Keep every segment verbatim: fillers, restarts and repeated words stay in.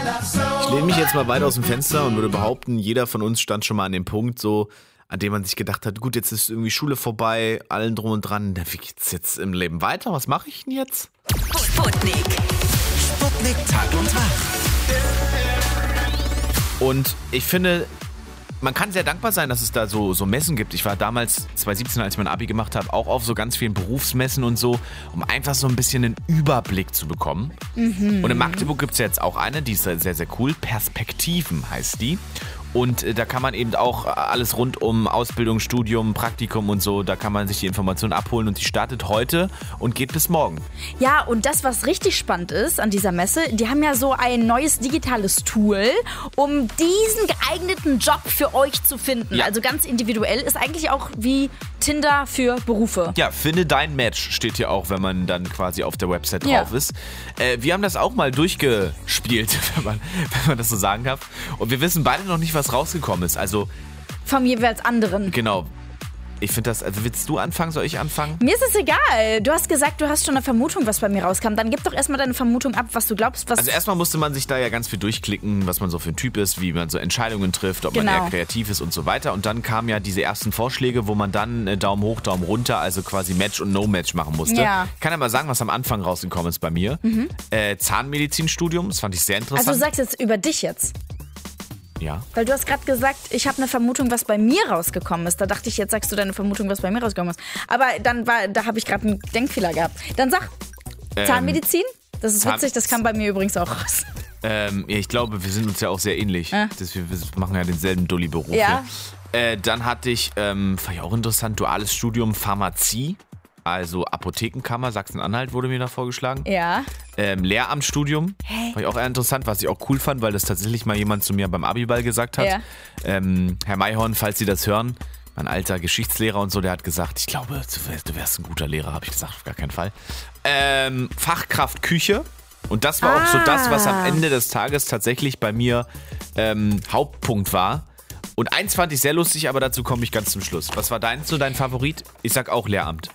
Ich lehne mich jetzt mal weit aus dem Fenster und würde behaupten, jeder von uns stand schon mal an dem Punkt so, an dem man sich gedacht hat, gut, jetzt ist irgendwie Schule vorbei, allen drum und dran, wie geht's jetzt im Leben weiter? Was mache ich denn jetzt? Sputnik. Sputnik Tag und Tag. Und ich finde, man kann sehr dankbar sein, dass es da so, so Messen gibt. Ich war damals, zwanzig siebzehn, als ich mein Abi gemacht habe, auch auf so ganz vielen Berufsmessen und so, um einfach so ein bisschen einen Überblick zu bekommen. Mhm. Und in Magdeburg gibt es jetzt auch eine, die ist sehr, sehr cool. Perspektiven heißt die. Und äh, da kann man eben auch alles rund um Ausbildung, Studium, Praktikum und so, da kann man sich die Informationen abholen und die startet heute und geht bis morgen. Ja, und das, was richtig spannend ist an dieser Messe, die haben ja so ein neues digitales Tool, um diesen geeigneten Job für euch zu finden. Ja. Also ganz individuell, ist eigentlich auch wie Tinder für Berufe. Ja, finde dein Match steht hier auch, wenn man dann quasi auf der Website Ja. drauf ist. Äh, wir haben das auch mal durchgespielt, wenn man, wenn man das so sagen darf. Und wir wissen beide noch nicht, was rausgekommen ist. Also, Vom jeweils anderen. genau. Ich finde das, also willst du anfangen, soll ich anfangen? Mir ist es egal. Du hast gesagt, du hast schon eine Vermutung, was bei mir rauskam. Dann gib doch erstmal deine Vermutung ab, was du glaubst, was... Also erstmal musste man sich da ja ganz viel durchklicken, was man so für ein Typ ist, wie man so Entscheidungen trifft, ob man Genau. eher kreativ ist und so weiter. Und dann kamen ja diese ersten Vorschläge, wo man dann äh, Daumen hoch, Daumen runter, also quasi Match und No-Match machen musste. Ja. Ich kann ja mal sagen, was am Anfang rausgekommen ist bei mir. Mhm. Äh, Zahnmedizinstudium, das fand ich sehr interessant. Also du sagst jetzt über dich jetzt. ja. Weil du hast gerade gesagt, ich habe eine Vermutung, was bei mir rausgekommen ist. Da dachte ich, jetzt sagst du deine Vermutung, was bei mir rausgekommen ist. Aber dann war, da habe ich gerade einen Denkfehler gehabt. Dann sag, Ähm, Zahnmedizin? Das ist Zahn- witzig, das kam bei mir übrigens auch raus. Ähm, ja, ich glaube, wir sind uns ja auch sehr ähnlich. Ja. Das, wir, wir machen ja denselben Dulli-Beruf. Ja. Äh, dann hatte ich, ähm, fand ich auch interessant, duales Studium Pharmazie. Also Apothekenkammer, Sachsen-Anhalt wurde mir da vorgeschlagen. Ja. Ähm, Lehramtsstudium, fand ich auch eher interessant, was ich auch cool fand, weil das tatsächlich mal jemand zu mir beim Abiball gesagt hat. Ja. Ähm, Herr Mayhorn, falls Sie das hören, mein alter Geschichtslehrer und so, der hat gesagt, ich glaube, du wärst, du wärst ein guter Lehrer, habe ich gesagt, auf gar keinen Fall. Ähm, Fachkraft Küche. Und das war Ah. auch so das, was am Ende des Tages tatsächlich bei mir ähm, Hauptpunkt war. Und eins fand ich sehr lustig, aber dazu komme ich ganz zum Schluss. Was war dein, so dein Favorit? Ich sag auch Lehramt.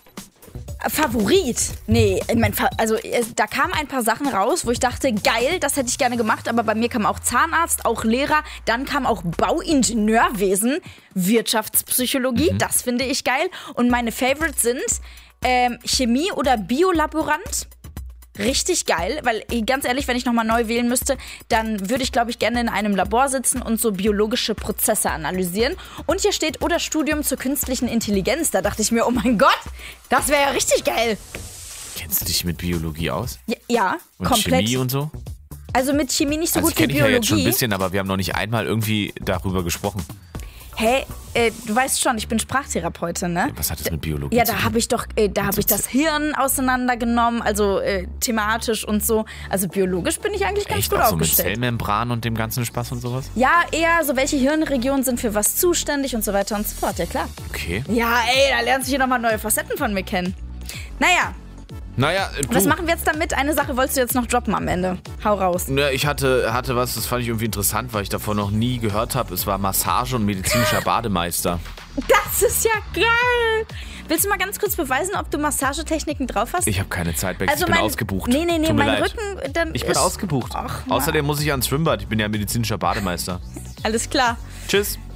Favorit? Nee, mein Fa- also es- da kamen ein paar Sachen raus, wo ich dachte, geil, das hätte ich gerne gemacht, aber bei mir kam auch Zahnarzt, auch Lehrer, dann kam auch Bauingenieurwesen, Wirtschaftspsychologie, Mhm. das finde ich geil. Und meine Favorites sind ähm, Chemie oder Biolaborant. Richtig geil, weil ganz ehrlich, wenn ich nochmal neu wählen müsste, dann würde ich, glaube ich, gerne in einem Labor sitzen und so biologische Prozesse analysieren. Und hier steht, oder Studium zur künstlichen Intelligenz. Da dachte ich mir, oh mein Gott, das wäre ja richtig geil. Kennst du dich mit Biologie aus? Ja, ja Und komplett. Chemie und so? Also mit Chemie nicht so Also gut wie kenne ich ja Biologie. jetzt schon ein bisschen, aber wir haben noch nicht einmal irgendwie darüber gesprochen. Hä, äh, du weißt schon, ich bin Sprachtherapeutin, ne? Was hat das mit Biologie Ja, zu da tun? habe ich doch, äh, da habe ich das Hirn auseinandergenommen, also äh, thematisch und so. Also biologisch bin ich eigentlich ganz Echt gut auch so mit aufgestellt. Zellmembran und dem ganzen Spaß und sowas? Ja, eher so, welche Hirnregionen sind für was zuständig und so weiter und so fort, ja klar. Okay. Ja, ey, da lernst du hier nochmal neue Facetten von mir kennen. Naja, Naja, äh, du. was machen wir jetzt damit? Eine Sache wolltest du jetzt noch droppen am Ende. Hau raus. Ja, ich hatte, hatte was, das fand ich irgendwie interessant, weil ich davon noch nie gehört habe. Es war Massage- und medizinischer Bademeister. Das ist ja geil. Willst du mal ganz kurz beweisen, ob du Massagetechniken drauf hast? Ich habe keine Zeit, Bex, Also ich bin mein- ausgebucht. Nee, nee, nee, Tut mir mein leid. Rücken, dann Ich bin ist- ausgebucht. Ach, Mann. Außerdem muss ich ans Schwimmbad. Ich bin ja medizinischer Bademeister. Alles klar. Tschüss.